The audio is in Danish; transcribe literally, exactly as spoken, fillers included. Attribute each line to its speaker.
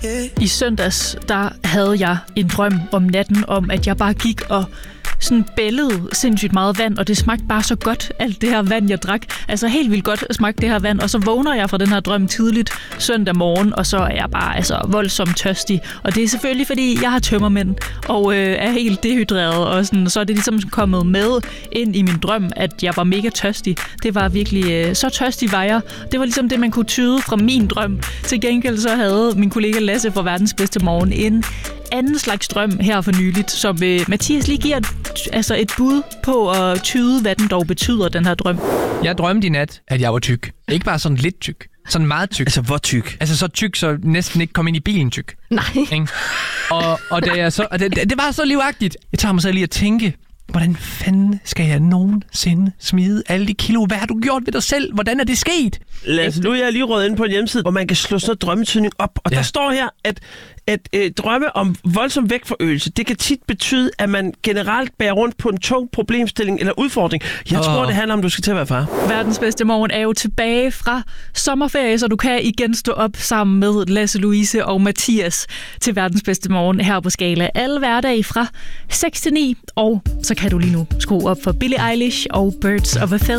Speaker 1: I søndags, der havde jeg en drøm om natten, om at jeg bare gik og sådan bællede sindssygt meget vand, og det smagte bare så godt, alt det her vand, jeg drak. Altså helt vildt godt smagte det her vand, og så vågner jeg fra den her drøm tidligt søndag morgen, og så er jeg bare altså voldsomt tørstig. Og det er selvfølgelig, fordi jeg har tømmermænd, og øh, er helt dehydreret, og sådan, så er det ligesom kommet med ind i min drøm, at jeg var mega tørstig. Det var virkelig, øh, så tørstig var jeg. Det var ligesom det, man kunne tyde fra min drøm. Til gengæld så havde min kollega Lasse fra Verdens Bedste Morgen en anden slags drøm her for nyligt, som øh, Mathias lige giver et, altså et bud på at tyde, hvad den dog betyder, den her drøm.
Speaker 2: Jeg drømte i nat, at jeg var tyk. Ikke bare sådan lidt tyk. Sådan meget tyk.
Speaker 3: Altså, hvor tyk?
Speaker 2: Altså så tyk, så næsten ikke kom ind i bilen tyk.
Speaker 1: Nej.
Speaker 2: Ikke? Og, og, det, er så, og det, det var så livagtigt. Jeg tager mig selv lige at tænke, hvordan fanden skal jeg nogensinde smide alle de kilo? Hvad har du gjort ved dig selv? Hvordan er det sket?
Speaker 3: Lad os, nu er jeg lige råd ind på en hjemmeside, hvor man kan slå sådan noget drømmetydning op. Og ja. Der står her, at, at øh, drømme om voldsom vægtforøgelse, det kan tit betyde, at man generelt bærer rundt på en tung problemstilling eller udfordring. Jeg oh. tror, det handler om, at du skal til at være far.
Speaker 1: Verdens Bedste Morgen er jo tilbage fra sommerferie, så du kan igen stå op sammen med Lasse, Louise og Mathias til Verdens Bedste Morgen her på Skala. Alle hverdage fra seks til ni, og så kan du lige nu skrue op for Billie Eilish og Birds of a Feather.